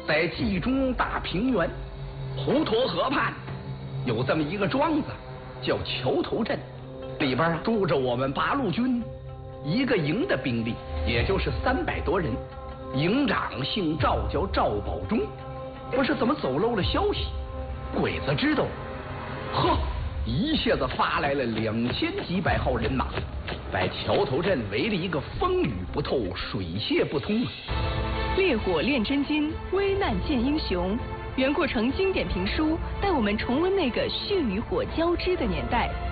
在冀中大平原滹沱河畔，有这么一个庄子，叫桥头镇，里边住着我们八路军一个营的兵力，也就是300多人。营长姓赵，叫赵保忠。不是怎么走漏了消息，鬼子知道，呵，一下子发来了2000几百号人马，把桥头镇围了一个风雨不透，水泄不通啊！ 烈火炼真金，危难见英雄。袁阔成经典评书带我们重温那个血与火交织的年代。